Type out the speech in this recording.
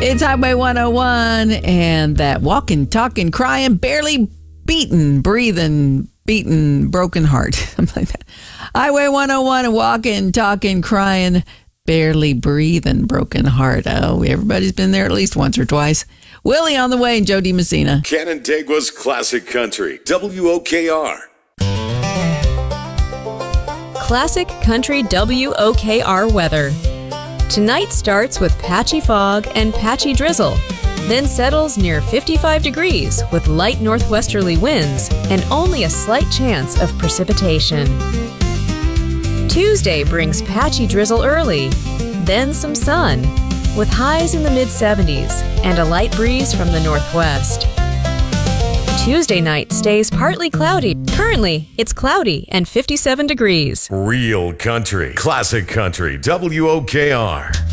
It's Highway 101 and that walking, talking, crying, barely beaten, breathing, beaten, broken heart. Something like that. Highway 101 and walking, talking, crying, barely breathing, broken heart. Oh, everybody's been there at least once or twice. Willie on the way and Joe DiMessina. Canandaigua's Classic Country, WOKR. Classic Country WOKR weather. Tonight starts with patchy fog and patchy drizzle, then settles near 55 degrees with light northwesterly winds and only a slight chance of precipitation. Tuesday brings patchy drizzle early, then some sun, with highs in the mid-70s and a light breeze from the northwest. Tuesday night stays partly cloudy. Currently, it's cloudy and 57 degrees. Real country, classic country, WOKR.